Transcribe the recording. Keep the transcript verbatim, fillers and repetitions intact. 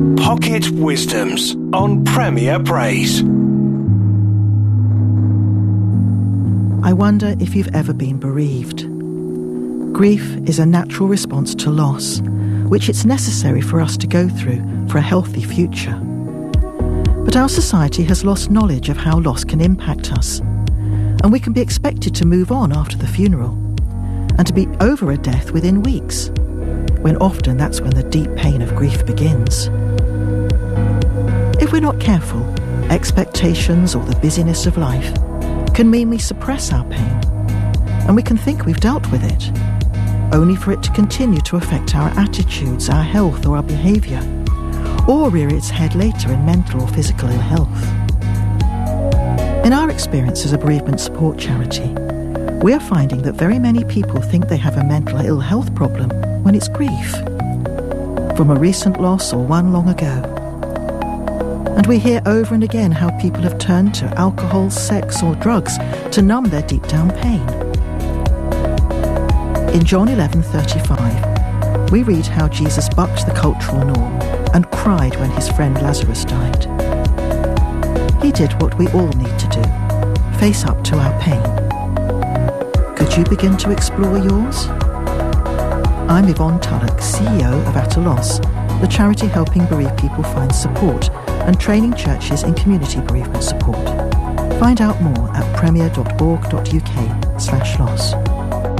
Pocket Wisdoms on Premier Praise. I wonder if you've ever been bereaved. Grief is a natural response to loss, which it's necessary for us to go through for a healthy future. But our society has lost knowledge of how loss can impact us, and we can be expected to move on after the funeral, and to be over a death within weeks, when often that's when the deep pain of grief begins. If we're not careful, expectations or the busyness of life can mean we suppress our pain, and we can think we've dealt with it, only for it to continue to affect our attitudes, our health or our behaviour, or rear its head later in mental or physical ill health. In our experience as a bereavement support charity, we are finding that very many people think they have a mental ill health problem when it's grief, from a recent loss or one long ago. And we hear over and again how people have turned to alcohol, sex or drugs to numb their deep down pain. In John eleven thirty-five, we read how Jesus bucked the cultural norm and cried when his friend Lazarus died. He did what we all need to do, face up to our pain. Could you begin to explore yours? I'm Yvonne Tulloch, C E O of At a Loss, the charity helping bereaved people find support and training churches in community bereavement support. Find out more at premier.org.uk slash loss.